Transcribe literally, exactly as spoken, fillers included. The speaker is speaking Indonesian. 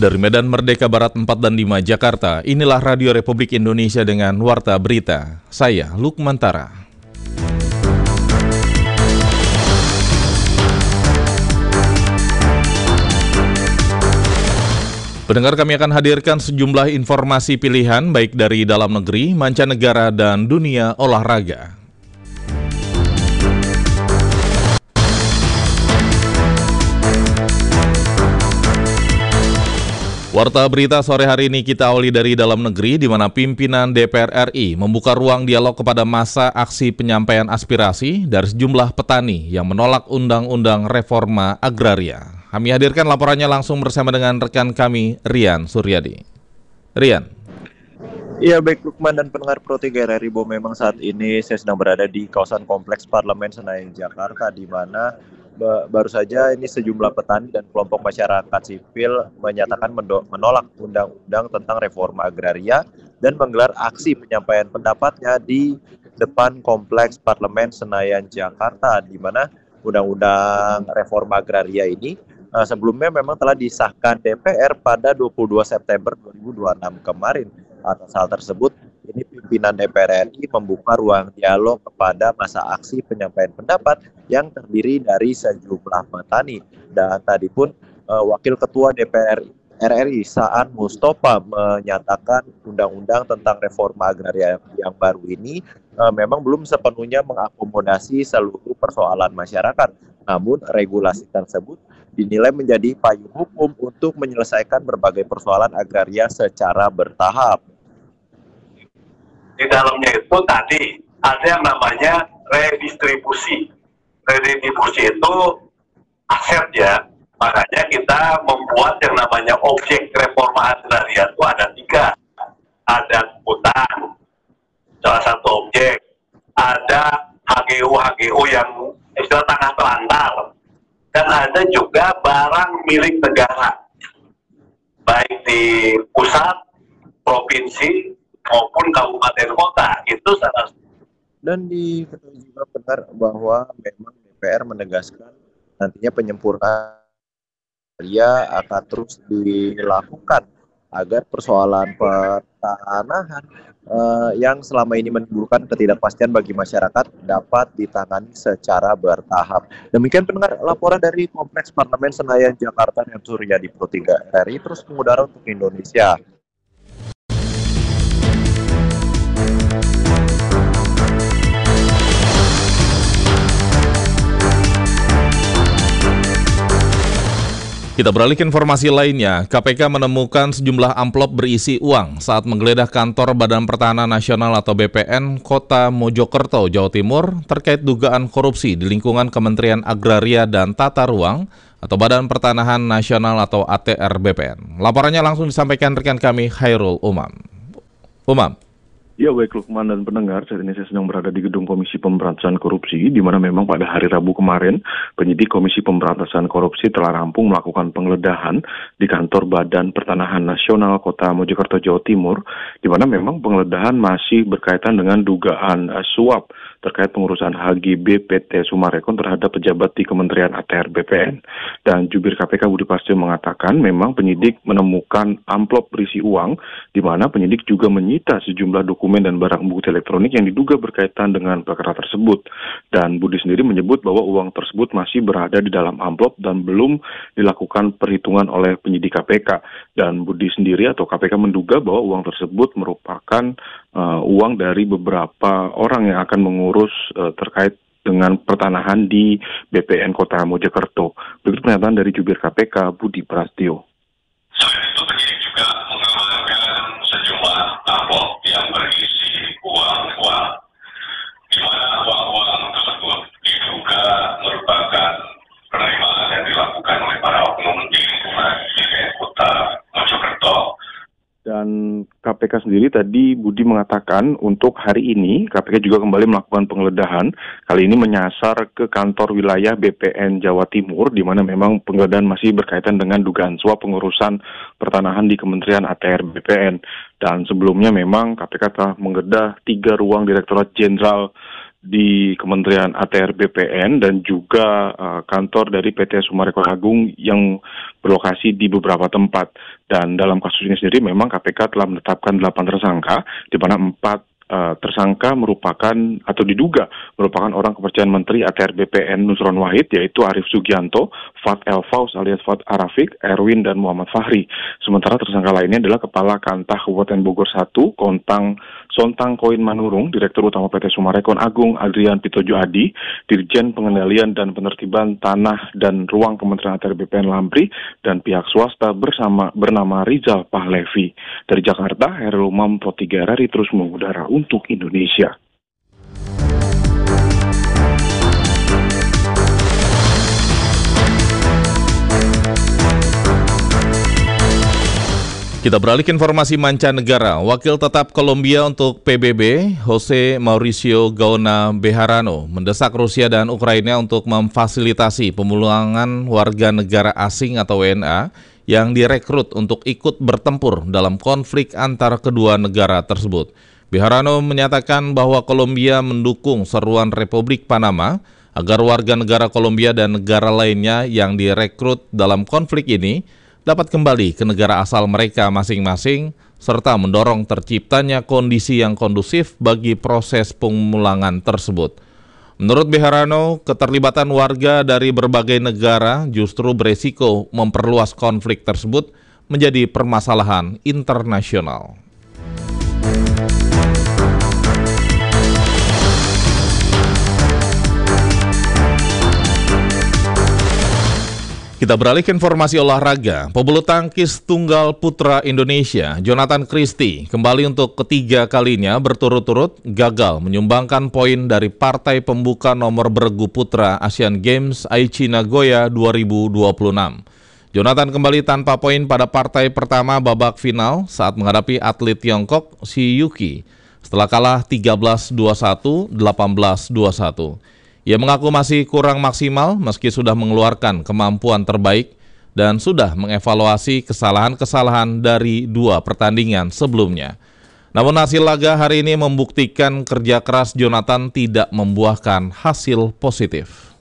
Dari Medan Merdeka Barat empat dan lima Jakarta, inilah Radio Republik Indonesia dengan Warta Berita. Saya Lukman Tara. Pendengar, kami akan hadirkan sejumlah informasi pilihan baik dari dalam negeri, mancanegara, dan dunia olahraga. Warta Berita sore hari ini kita awali dari dalam negeri, di mana pimpinan D P R R I membuka ruang dialog kepada masa aksi penyampaian aspirasi dari sejumlah petani yang menolak Undang-Undang Reforma Agraria. Kami hadirkan laporannya langsung bersama dengan rekan kami, Rian Suryadi. Rian. Iya, baik Lukman dan pendengar Pro tiga R R I, bahwa memang saat ini saya sedang berada di kawasan Kompleks Parlemen Senayan Jakarta, di mana baru saja ini sejumlah petani dan kelompok masyarakat sipil menyatakan menolak undang-undang tentang reforma agraria dan menggelar aksi penyampaian pendapatnya di depan Kompleks Parlemen Senayan Jakarta, di mana undang-undang reforma agraria ini uh, sebelumnya memang telah disahkan D P R pada dua puluh dua September dua ribu dua puluh enam kemarin. Atas hal tersebut, ini pimpinan D P R R I membuka ruang dialog kepada masa aksi penyampaian pendapat yang terdiri dari sejumlah petani. Dan tadi pun uh, Wakil Ketua D P R R I Saan Mustafa menyatakan undang-undang tentang reforma agraria yang baru ini uh, memang belum sepenuhnya mengakomodasi seluruh persoalan masyarakat. Namun regulasi tersebut dinilai menjadi payung hukum untuk menyelesaikan berbagai persoalan agraria secara bertahap. Di dalamnya itu tadi ada yang namanya redistribusi. Redistribusi itu aset ya, makanya kita membuat yang namanya objek reforma agraria itu ada tiga. Ada hutan, salah satu objek. Ada H G U H G U yang istilah tanah telantar. Dan ada juga barang milik negara, baik di pusat, provinsi, maupun kabupaten kota. Itu salah. Dan diketahui juga benar bahwa memang D P R menegaskan nantinya penyempurnaan dia akan terus dilakukan agar persoalan pertanahan uh, yang selama ini menimbulkan ketidakpastian bagi masyarakat dapat ditangani secara bertahap. Demikian pendengar laporan dari Kompleks Parlemen Senayan Jakarta yang Suryadi Pro tiga R R I terus mengudara untuk Indonesia. Kita beralih ke informasi lainnya. K P K menemukan sejumlah amplop berisi uang saat menggeledah kantor Badan Pertanahan Nasional atau B P N Kota Mojokerto, Jawa Timur terkait dugaan korupsi di lingkungan Kementerian Agraria dan Tata Ruang atau Badan Pertanahan Nasional atau A T R B P N. Laporannya langsung disampaikan rekan kami, Khairul Umam. Umam. Ya, baik Lukman dan pendengar, saat ini saya sedang berada di gedung Komisi Pemberantasan Korupsi, di mana memang pada hari Rabu kemarin, penyidik Komisi Pemberantasan Korupsi telah rampung melakukan penggeledahan di kantor Badan Pertanahan Nasional Kota Mojokerto, Jawa Timur, di mana memang penggeledahan masih berkaitan dengan dugaan uh, suap terkait pengurusan H G B P T Sumarekon terhadap pejabat di Kementerian A T R B P N. Dan jubir K P K Budi Prasetyo mengatakan memang penyidik menemukan amplop berisi uang, di mana penyidik juga menyita sejumlah dokumen dan barang bukti elektronik yang diduga berkaitan dengan perkara tersebut. Dan Budi sendiri menyebut bahwa uang tersebut masih berada di dalam amplop dan belum dilakukan perhitungan oleh penyidik K P K. Dan Budi sendiri atau K P K menduga bahwa uang tersebut merupakan uh, uang dari beberapa orang yang akan mengurus uh, terkait dengan pertanahan di B P N Kota Mojokerto. Berikut pernyataan dari jubir K P K Budi Prasetyo. Selain itu, penyidik juga mengamankan sejumlah amplop yang berisi uang-uang, di mana uang-uang tersebut diduga merupakan penerimaan yang dilakukan oleh para oknum di lingkungan B P N Kota Mojokerto. Dan K P K sendiri tadi Budi mengatakan untuk hari ini K P K juga kembali melakukan penggeledahan. Kali ini menyasar ke kantor wilayah B P N Jawa Timur, di mana memang penggeledahan masih berkaitan dengan dugaan suap pengurusan pertanahan di Kementerian A T R B P N. Dan sebelumnya memang K P K telah menggeledah tiga ruang Direktorat Jenderal di Kementerian A T R B P N dan juga uh, kantor dari P T Summarecon Agung yang berlokasi di beberapa tempat. Dan dalam kasus ini sendiri memang K P K telah menetapkan delapan tersangka, di mana empat Uh, tersangka merupakan atau diduga merupakan orang kepercayaan Menteri A T R B P N Nusron Wahid, yaitu Arif Sugianto, Fat El Faus alias Fat Arafik, Erwin, dan Muhammad Fahri. Sementara tersangka lainnya adalah Kepala Kantah Kabupaten Bogor satu, Kontang Sontang Koin Manurung, Direktur Utama P T Summarecon Agung Adrian Pitojo Adi, Dirjen Pengendalian dan Penertiban Tanah dan Ruang Kementerian A T R B P N Lampri, dan pihak swasta bersama bernama Rizal Pahlevi. Dari Jakarta, Herul Umam, Pro tiga R R I terus mengudara untuk Indonesia. Kita beralih ke informasi mancanegara. Wakil tetap Kolombia untuk P B B, Jose Mauricio Gaona Bejarano, mendesak Rusia dan Ukraina untuk memfasilitasi pemulangan warga negara asing atau W N A yang direkrut untuk ikut bertempur dalam konflik antara kedua negara tersebut. Bejarano menyatakan bahwa Kolombia mendukung seruan Republik Panama agar warga negara Kolombia dan negara lainnya yang direkrut dalam konflik ini dapat kembali ke negara asal mereka masing-masing, serta mendorong terciptanya kondisi yang kondusif bagi proses pemulangan tersebut. Menurut Bejarano, keterlibatan warga dari berbagai negara justru beresiko memperluas konflik tersebut menjadi permasalahan internasional. Kita beralih ke informasi olahraga. Pebulu tangkis tunggal putra Indonesia, Jonathan Christie, kembali untuk ketiga kalinya berturut-turut gagal menyumbangkan poin dari partai pembuka nomor beregu putra Asian Games Aichi Nagoya dua ribu dua puluh enam. Jonathan kembali tanpa poin pada partai pertama babak final saat menghadapi atlet Tiongkok Shi Yuki setelah kalah tiga belas dua puluh satu, delapan belas dua puluh satu. Ia mengaku masih kurang maksimal meski sudah mengeluarkan kemampuan terbaik dan sudah mengevaluasi kesalahan-kesalahan dari dua pertandingan sebelumnya. Namun hasil laga hari ini membuktikan kerja keras Jonathan tidak membuahkan hasil positif.